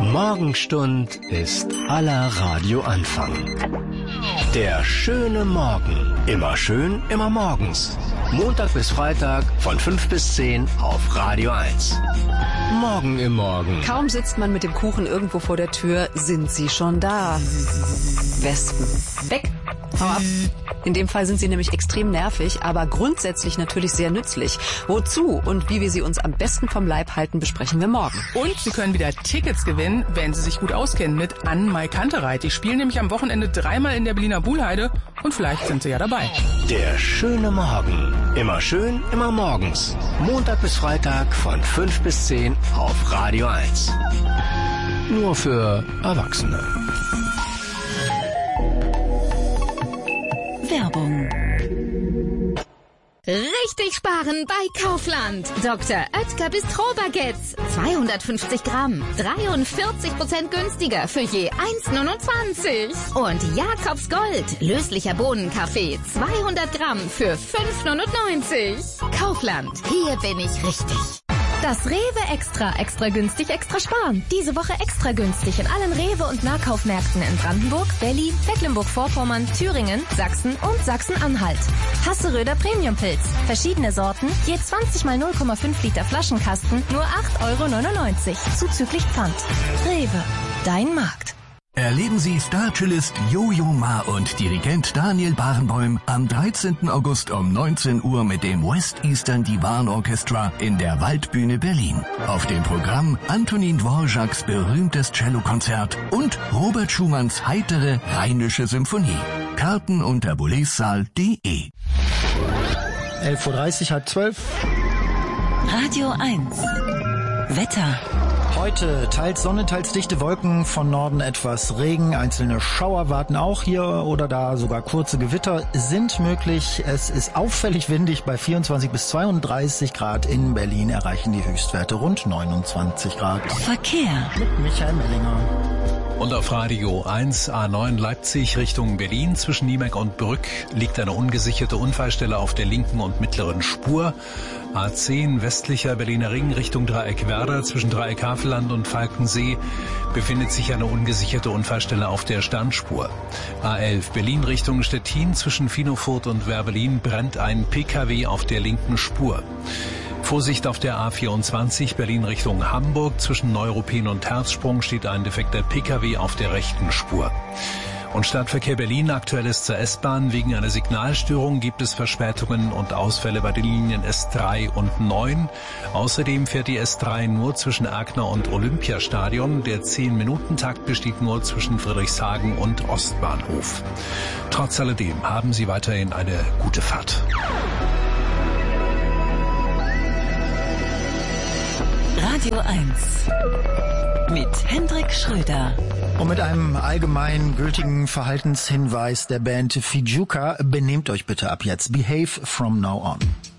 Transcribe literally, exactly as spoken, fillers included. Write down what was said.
Morgenstund ist aller Radioanfang. Der schöne Morgen. Immer schön, immer morgens. Montag bis Freitag von fünf bis zehn auf Radio eins. Morgen im Morgen. Kaum sitzt man mit dem Kuchen irgendwo vor der Tür, sind sie schon da. Wespen. Weg. Hau ab. In dem Fall sind sie nämlich extrem nervig, aber grundsätzlich natürlich sehr nützlich. Wozu und wie wir sie uns am besten vom Leib halten, besprechen wir morgen. Und Sie können wieder Tickets gewinnen, wenn Sie sich gut auskennen mit Ann-Mai Kantereit. Die spielen nämlich am Wochenende dreimal in der Berliner Buhlheide und vielleicht sind Sie ja dabei. Der schöne Morgen. Immer schön, immer morgens. Montag bis Freitag von fünf bis zehn auf Radio eins. Nur für Erwachsene. Werbung. Richtig sparen bei Kaufland. Doktor Oetker Bistro-Baguettes. zweihundertfünfzig Gramm. dreiundvierzig Prozent günstiger für je eins neunundzwanzig. Und Jakobs Gold. Löslicher Bohnenkaffee. zweihundert Gramm für fünf neunundneunzig. Kaufland. Hier bin ich richtig. Das Rewe Extra. Extra günstig, extra sparen. Diese Woche extra günstig in allen Rewe- und Nahkaufmärkten in Brandenburg, Berlin, Mecklenburg-Vorpommern, Thüringen, Sachsen und Sachsen-Anhalt. Hasseröder Premiumpilz. Verschiedene Sorten, je zwanzig mal null Komma fünf Liter Flaschenkasten, nur acht Euro neunundneunzig. Zuzüglich Pfand. Rewe. Dein Markt. Erleben Sie Star-Cellist Jojo Ma und Dirigent Daniel Barenboim am dreizehnten August um neunzehn Uhr mit dem West Eastern Divan Orchestra in der Waldbühne Berlin. Auf dem Programm Antonin Dvořáks berühmtes Cellokonzert und Robert Schumanns heitere Rheinische Symphonie. Karten unter boulezsaal punkt de. elf Uhr dreißig, halb zwölf. Radio eins. Wetter. Heute teils Sonne, teils dichte Wolken, von Norden etwas Regen, einzelne Schauer warten auch hier oder da, sogar kurze Gewitter sind möglich. Es ist auffällig windig, bei vierundzwanzig bis zweiunddreißig Grad. In Berlin erreichen die Höchstwerte rund neunundzwanzig Grad. Verkehr. Mit Michael Mellinger. Und auf Radio eins A neun Leipzig Richtung Berlin zwischen Niemek und Brück liegt eine ungesicherte Unfallstelle auf der linken und mittleren Spur. A zehn westlicher Berliner Ring Richtung Dreieck Werder zwischen Dreieck Havelland und Falkensee befindet sich eine ungesicherte Unfallstelle auf der Sternspur. A elf Berlin Richtung Stettin zwischen Finofurt und Werbelin brennt ein P K W auf der linken Spur. Vorsicht auf der A vierundzwanzig Berlin Richtung Hamburg. Zwischen Neuruppin und Herzsprung steht ein defekter P K W auf der rechten Spur. Und Stadtverkehr Berlin, aktuelles zur S-Bahn. Wegen einer Signalstörung gibt es Verspätungen und Ausfälle bei den Linien S drei und neun. Außerdem fährt die S drei nur zwischen Erkner und Olympiastadion. Der zehn-Minuten-Takt besteht nur zwischen Friedrichshagen und Ostbahnhof. Trotz alledem haben Sie weiterhin eine gute Fahrt. Radio eins mit Hendrik Schröder. Und mit einem allgemein gültigen Verhaltenshinweis der Band Fijuka: benehmt euch bitte ab jetzt. Behave from now on.